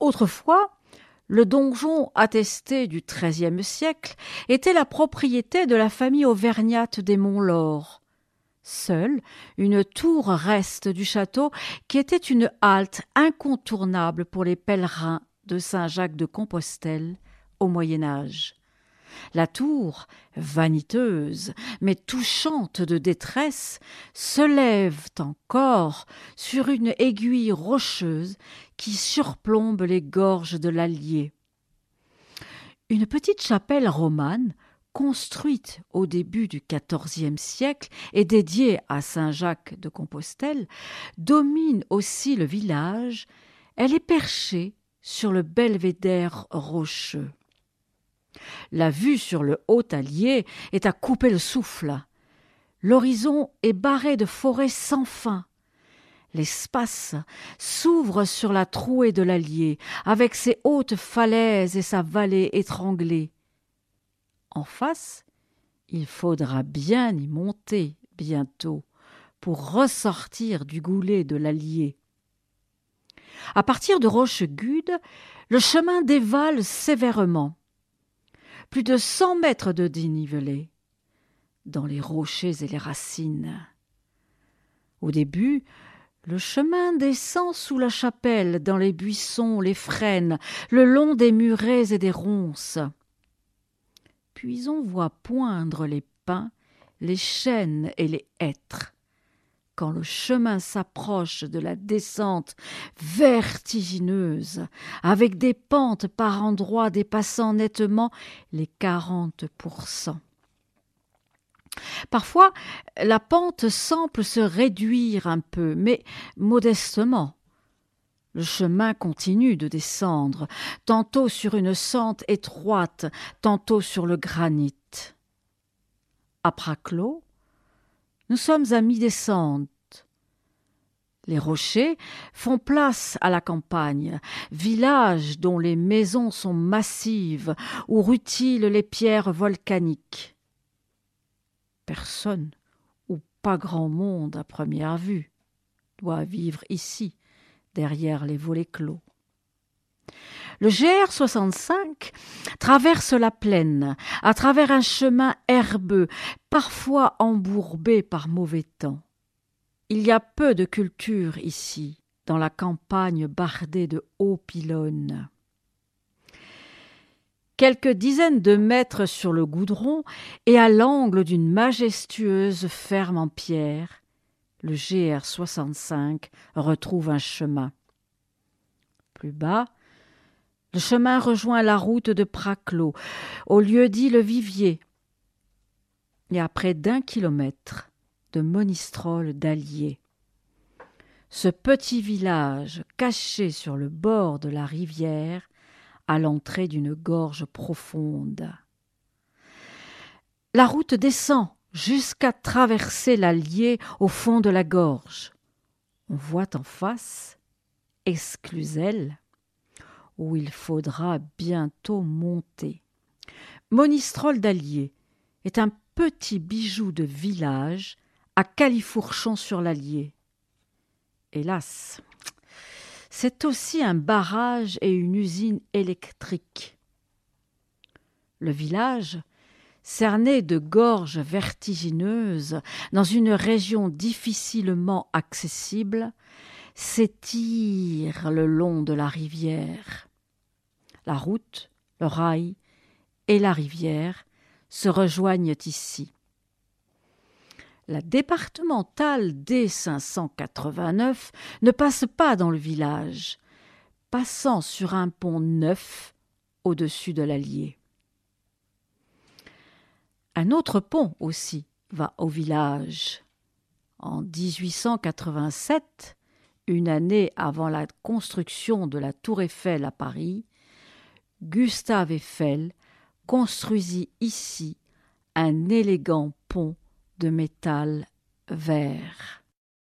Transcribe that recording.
Autrefois, le donjon attesté du XIIIe siècle était la propriété de la famille auvergnate des Monts-Laure. Seule une tour reste du château qui était une halte incontournable pour les pèlerins de Saint-Jacques-de-Compostelle au Moyen Âge. La tour, vaniteuse mais touchante de détresse, se lève encore sur une aiguille rocheuse qui surplombe les gorges de l'Allier. Une petite chapelle romane, construite au début du XIVe siècle et dédiée à Saint-Jacques de Compostelle, domine aussi le village. Elle est perchée sur le belvédère rocheux. La vue sur le haut Allier est à couper le souffle. L'horizon est barré de forêts sans fin. L'espace s'ouvre sur la trouée de l'Allier, avec ses hautes falaises et sa vallée étranglée. En face, il faudra bien y monter bientôt pour ressortir du goulet de l'Allier. À partir de Rochegude, le chemin dévale sévèrement. Plus de 100 mètres de dénivelé, dans les rochers et les racines. Au début, le chemin descend sous la chapelle, dans les buissons, les frênes, le long des murets et des ronces. Puis on voit poindre les pins, les chênes et les hêtres. Quand le chemin s'approche de la descente vertigineuse, avec des pentes par endroits dépassant nettement les 40%. Parfois, la pente semble se réduire un peu, mais modestement. Le chemin continue de descendre, tantôt sur une sente étroite, tantôt sur le granit. À Praclos, nous sommes à mi-descente. Les rochers font place à la campagne, village dont les maisons sont massives, où rutilent les pierres volcaniques. Personne, ou pas grand monde à première vue, doit vivre ici, derrière les volets clos. Le GR65 traverse la plaine à travers un chemin herbeux, parfois embourbé par mauvais temps. Il y a peu de culture ici, dans la campagne bardée de hauts pylônes. Quelques dizaines de mètres sur le goudron et à l'angle d'une majestueuse ferme en pierre, le GR65 retrouve un chemin. Plus bas, le chemin rejoint la route de Praclos, au lieu dit le Vivier, et à près d'1 kilomètre de Monistrol d'Allier. Ce petit village caché sur le bord de la rivière, à l'entrée d'une gorge profonde. La route descend jusqu'à traverser l'Allier au fond de la gorge. On voit en face Escluzel, où il faudra bientôt monter. Monistrol d'Allier est un petit bijou de village à Califourchon-sur-l'Allier. Hélas, c'est aussi un barrage et une usine électrique. Le village, cerné de gorges vertigineuses dans une région difficilement accessible, s'étire le long de la rivière. La route, le rail et la rivière se rejoignent ici. La départementale D589 ne passe pas dans le village, passant sur un pont neuf au-dessus de l'Allier. Un autre pont aussi va au village. En 1887, une année avant la construction de la Tour Eiffel à Paris, Gustave Eiffel construisit ici un élégant pont de métal vert.